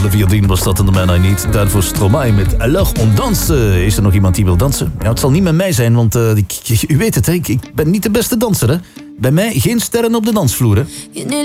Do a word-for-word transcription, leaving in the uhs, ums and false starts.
Olivia Dean was dat en The Man I Need. Daarvoor Stromae met Alors on danse. Is er nog iemand die wil dansen? Ja, het zal niet met mij zijn, want uh, ik, u weet het, hè, ik, ik ben niet de beste danser. Hè. Bij mij geen sterren op de dansvloer. Hè.